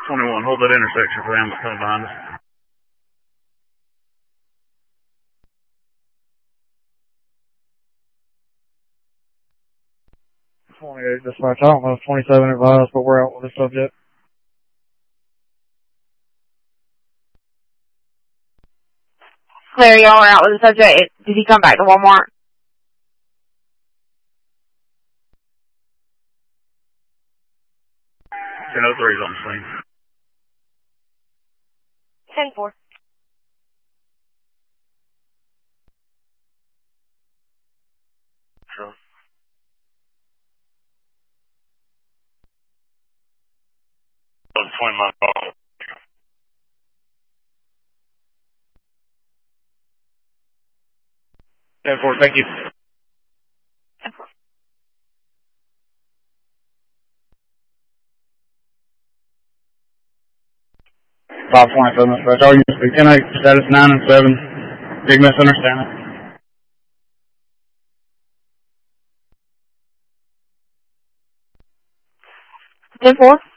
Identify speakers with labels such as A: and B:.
A: 21, hold that intersection for them coming behind us.
B: Dispatch, I don't know if 27 advised, but we're out with the subject.
C: Claire, y'all are out with the subject. Did he come back to Walmart?
A: No 3's on the scene.
C: 10-4.
A: Sure. On 20 miles off.
B: 10-4, thank you. 527 dispatch, all units speak 10-8, status 9 and 7. Big misunderstanding.
C: 10-4.